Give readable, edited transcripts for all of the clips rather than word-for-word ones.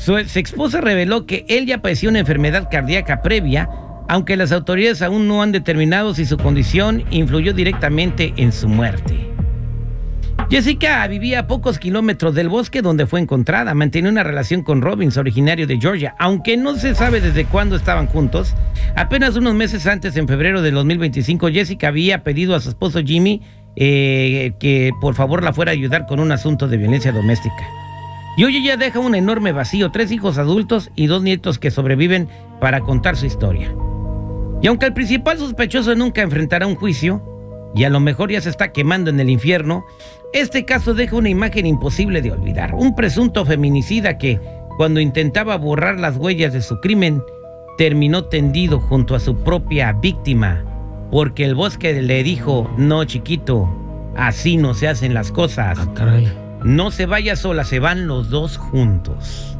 Su ex esposa reveló que él ya padecía una enfermedad cardíaca previa, aunque las autoridades aún no han determinado si su condición influyó directamente en su muerte. Jessica vivía a pocos kilómetros del bosque donde fue encontrada. Mantenía una relación con Robbins, originario de Georgia. Aunque no se sabe desde cuándo estaban juntos, apenas unos meses antes, en febrero de 2025, Jessica había pedido a su esposo Jimmy que por favor la fuera a ayudar con un asunto de violencia doméstica. Y hoy ella deja un enorme vacío, 3 hijos adultos y 2 nietos que sobreviven para contar su historia. Y aunque el principal sospechoso nunca enfrentará un juicio, y a lo mejor ya se está quemando en el infierno, este caso deja una imagen imposible de olvidar. Un presunto feminicida que, cuando intentaba borrar las huellas de su crimen, terminó tendido junto a su propia víctima, porque el bosque le dijo: no, chiquito, así no se hacen las cosas. Ah, caray. No se vaya sola, se van los dos juntos.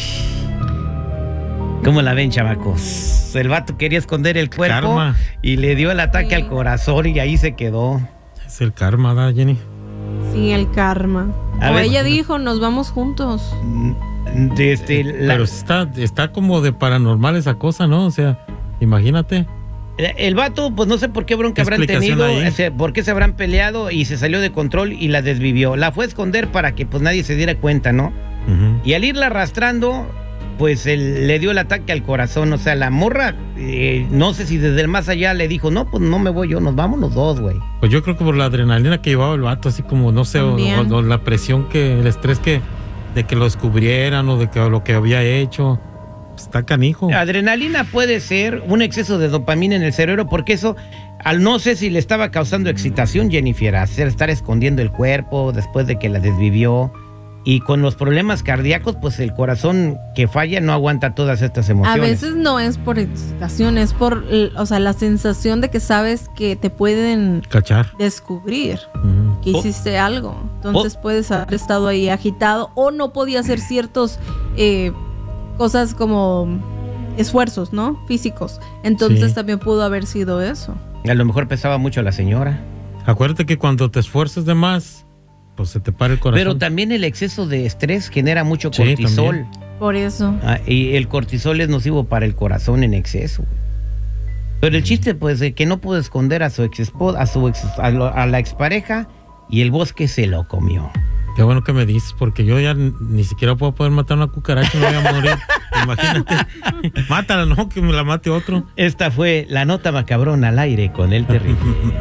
¿Cómo la ven, chamacos? El vato quería esconder el cuerpo Karma. y le dio el ataque al corazón y ahí se quedó. Es el karma, ¿verdad, Jenny? Sí, el karma. A O ver. ella dijo, nos vamos juntos. Pero está como de paranormal esa cosa, ¿no? O sea, imagínate. El vato, pues no sé por qué bronca habrán tenido, por qué se habrán peleado y se salió de control y la desvivió. La fue a esconder para que pues nadie se diera cuenta, ¿no? Y al irla arrastrando, pues le dio el ataque al corazón. O sea, la morra, no sé si desde el más allá le dijo: no, pues no me voy yo, nos vamos los dos, güey. Pues yo creo que por la adrenalina que llevaba el vato, así como, no sé, o la presión, el estrés de que lo descubrieran o de que lo que había hecho. Está canijo. Adrenalina puede ser un exceso de dopamina en el cerebro, porque eso, no sé si le estaba causando excitación, Jennifer, estar escondiendo el cuerpo después de que la desvivió. Y con los problemas cardíacos, pues el corazón que falla no aguanta todas estas emociones. A veces no es por excitación, es por, o sea, la sensación de que sabes que te pueden cachar, descubrir que hiciste algo. Entonces puedes haber estado ahí agitado o no podía hacer ciertos cosas como esfuerzos, ¿no? Físicos. Entonces también pudo haber sido eso. A lo mejor pesaba mucho la señora. Acuérdate que cuando te esfuerces de más, pues se te para el corazón. Pero también el exceso de estrés genera mucho cortisol. También. Por eso. Y el cortisol es nocivo para el corazón en exceso. Pero el chiste, pues, de que no pudo esconder a su a la expareja, y el bosque se lo comió. Qué bueno que me dices, porque yo ya ni siquiera puedo poder matar una cucaracha, me voy a morir. Imagínate. Mátala, no, que me la mate otro. Esta fue la nota macabrona al aire con el terrible.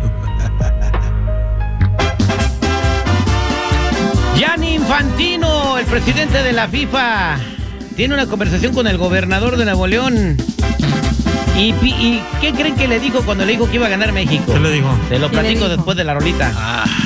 Gianni Infantino, el presidente de la FIFA, tiene una conversación con el gobernador de Nuevo León. ¿Y qué creen que le dijo cuando le dijo que iba a ganar México? ¿Qué le dijo? Te lo platico después de la rolita.